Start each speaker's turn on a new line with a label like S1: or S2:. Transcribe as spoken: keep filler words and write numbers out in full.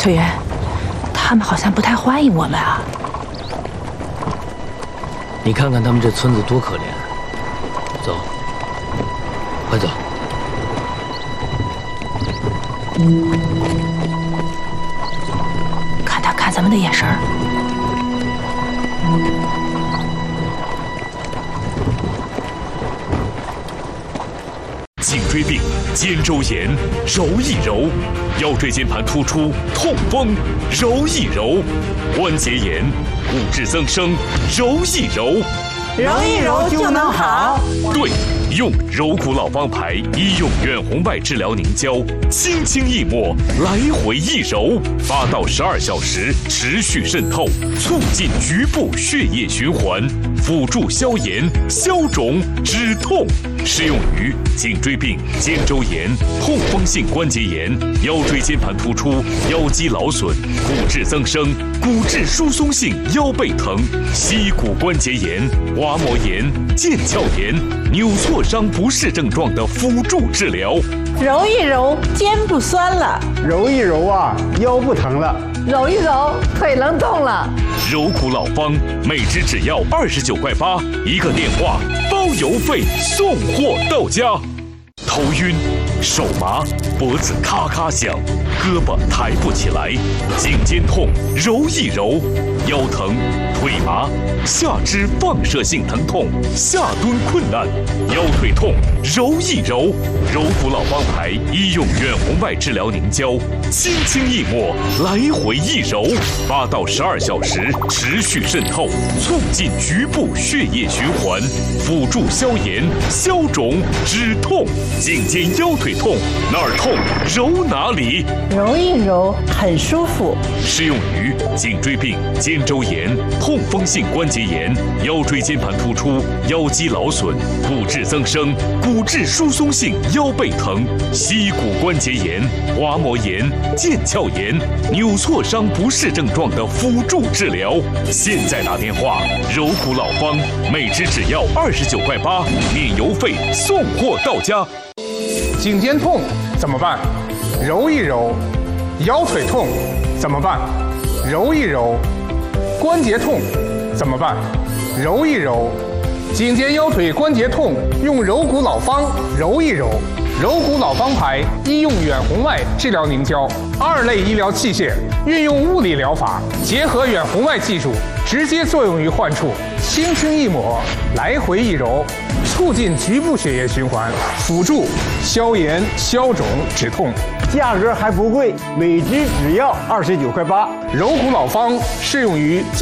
S1: 翠云，他们好像不太欢迎我们啊。
S2: 你看看他们这村子多可怜。走，快走。
S1: 看他看咱们的眼神儿。
S3: 颈椎病、肩周炎，揉一揉；腰椎间盘突出、痛风，揉一揉；关节炎、骨质增生，揉一揉。
S4: 揉一揉就能好。
S3: 对，用柔骨老方牌医用远红外治疗凝胶，轻轻一抹，来回一揉，八到十二小时持续渗透，促进局部血液循环，辅助消炎、消肿、止痛。适用于颈椎病、肩周炎、痛风性关节炎、腰椎间盘突出、腰肌劳损、骨质增生、骨质疏松性腰背疼、膝骨关节炎、滑膜炎、腱鞘炎、扭挫伤不适症状的辅助治疗。
S4: 揉一揉，肩不酸了；
S5: 揉一揉啊，腰不疼了；
S4: 揉一揉，腿能动了。
S3: 柔骨老方，每支只要二十九块八，一个电话包邮费，送货到家。头晕、手麻、脖子咔咔响、胳膊抬不起来、颈肩痛，揉一揉；腰疼、腿麻、下肢放射性疼痛、下蹲困难、腰腿痛，揉一揉。柔骨老方牌医用远红外治疗凝胶，轻轻一抹，来回一揉，八到十二小时持续渗透，促进局部血液循环，辅助消炎、消肿、止痛。颈肩腰腿痛，哪儿痛揉哪里，
S4: 揉一揉很舒服。
S3: 适用于颈椎病、肩周炎、痛风性关节炎、腰椎间盘突出、腰肌劳损、骨质增生、骨质疏松性腰背疼、膝骨关节炎、滑膜炎、腱鞘炎、扭挫伤不适症状的辅助治疗。现在打电话，柔骨老方，每支只要二十九块八，免邮费，送货到家。
S6: 颈肩痛怎么办？揉一揉。腰腿痛怎么办？揉一揉。关节痛怎么办？揉一揉。颈肩腰腿关节痛用柔骨老方揉一揉。柔骨老方牌医用远红外治疗凝胶，二类医疗器械，运用物理疗法，结合远红外技术，直接作用于患处，轻轻一抹，来回一揉，促进局部血液循环，辅助消炎、消肿、止痛。
S5: 价格还不贵，每支只要二十九块八。
S6: 柔骨老方适用于